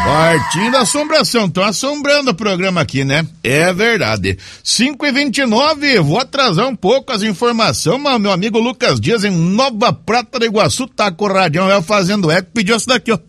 Partindo da assombração, estão assombrando o programa aqui, né? É verdade. 5h29, vou atrasar um pouco as informações, mas meu amigo Lucas Dias, em Nova Prata do Iguaçu, tá com o radião, fazendo eco, pediu essa daqui, ó.